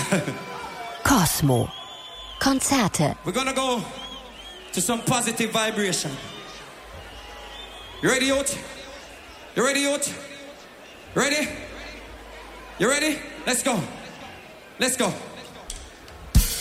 Cosmo. Konzerte. We're gonna go to some positive vibration. You ready, youth? You ready, youth? Ready? You ready? Let's go. Let's go.